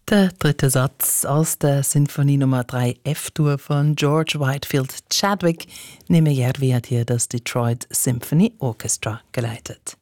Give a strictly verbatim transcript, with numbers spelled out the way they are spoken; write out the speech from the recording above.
Der dritte Satz aus der Sinfonie Nummer drei F-Dur von George Whitefield Chadwick. Nehme Järvi hat hier das Detroit Symphony Orchestra geleitet.